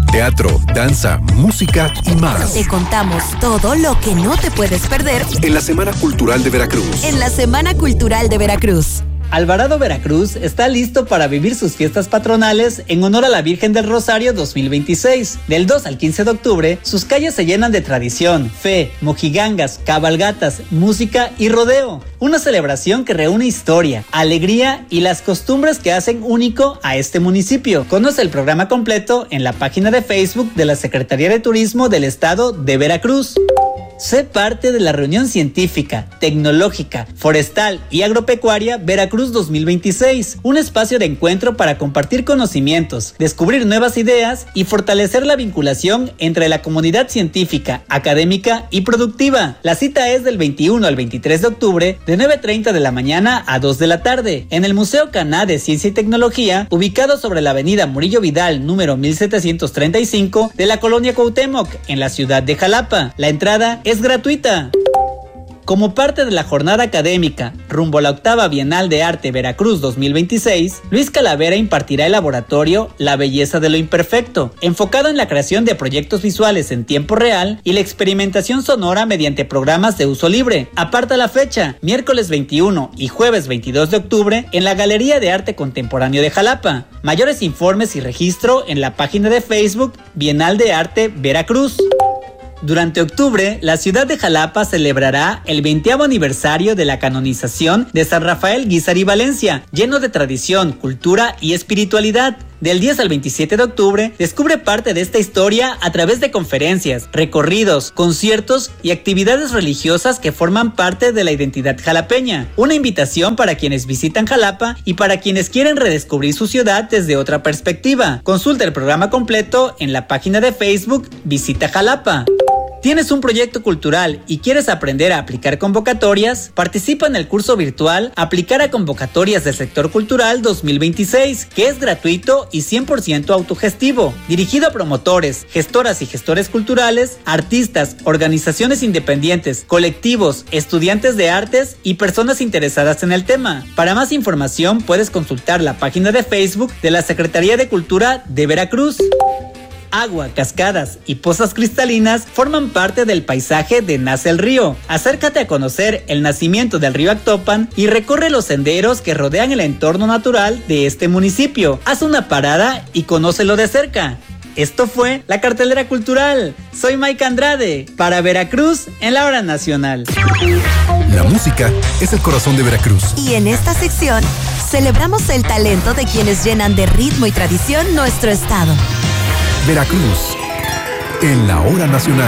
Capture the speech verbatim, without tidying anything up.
teatro, danza, música y más. Te contamos todo lo que no te puedes perder en la Semana Cultural de Veracruz. En la Semana Cultural de Veracruz. Alvarado Veracruz está listo para vivir sus fiestas patronales en honor a la Virgen del Rosario dos mil veintiséis. Del dos al quince de octubre, sus calles se llenan de tradición, fe, mojigangas, cabalgatas, música y rodeo. Una celebración que reúne historia, alegría y las costumbres que hacen único a este municipio. Conoce el programa completo en la página de Facebook de la Secretaría de Turismo del Estado de Veracruz. Sé parte de la reunión científica, tecnológica, forestal y agropecuaria Veracruz dos mil veintiséis, un espacio de encuentro para compartir conocimientos, descubrir nuevas ideas y fortalecer la vinculación entre la comunidad científica, académica y productiva. La cita es del veintiuno al veintitrés de octubre de nueve treinta de la mañana a dos de la tarde en el Museo Caná de Ciencia y Tecnología, ubicado sobre la avenida Murillo Vidal número mil setecientos treinta y cinco de la colonia Cuauhtémoc, en la ciudad de Jalapa. La entrada es gratuita. Como parte de la jornada académica rumbo a la octava Bienal de Arte Veracruz dos mil veintiséis, Luis Calavera impartirá el laboratorio La Belleza de lo Imperfecto, enfocado en la creación de proyectos visuales en tiempo real y la experimentación sonora mediante programas de uso libre. Aparta la fecha, miércoles veintiuno y jueves veintidós de octubre en la Galería de Arte Contemporáneo de Jalapa. Mayores informes y registro en la página de Facebook Bienal de Arte Veracruz. Durante octubre, la ciudad de Jalapa celebrará el veintiavo aniversario de la canonización de San Rafael Guízar y Valencia, lleno de tradición, cultura y espiritualidad. Del diez al veintisiete de octubre, descubre parte de esta historia a través de conferencias, recorridos, conciertos y actividades religiosas que forman parte de la identidad jalapeña. Una invitación para quienes visitan Jalapa y para quienes quieren redescubrir su ciudad desde otra perspectiva. Consulta el programa completo en la página de Facebook Visita Jalapa. ¿Tienes un proyecto cultural y quieres aprender a aplicar convocatorias? Participa en el curso virtual Aplicar a Convocatorias del Sector Cultural dos mil veintiséis, que es gratuito y cien por ciento autogestivo, dirigido a promotores, gestoras y gestores culturales, artistas, organizaciones independientes, colectivos, estudiantes de artes y personas interesadas en el tema. Para más información puedes consultar la página de Facebook de la Secretaría de Cultura de Veracruz. Agua, cascadas y pozas cristalinas forman parte del paisaje de Nace el Río. Acércate a conocer el nacimiento del río Actopan y recorre los senderos que rodean el entorno natural de este municipio. Haz una parada y conócelo de cerca. Esto fue la cartelera cultural. Soy Mike Andrade, para Veracruz en la Hora Nacional. La música es el corazón de Veracruz. Y en esta sección celebramos el talento de quienes llenan de ritmo y tradición nuestro estado. Veracruz en la Hora Nacional.